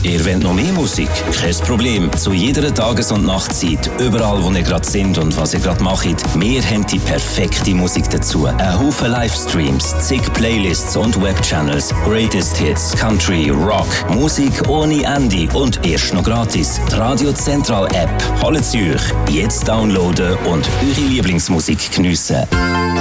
Ihr wollt noch mehr Musik? Kein Problem. Zu jeder Tages- und Nachtzeit, überall wo ihr gerade sind und was ihr gerade macht, wir haben die perfekte Musik dazu. Ein Haufen Livestreams, zig Playlists und Webchannels, Greatest Hits, Country, Rock, Musik ohne Ende und erst noch gratis. Die Radio Central App. Holt sie euch. Jetzt downloaden und eure Lieblingsmusik geniessen.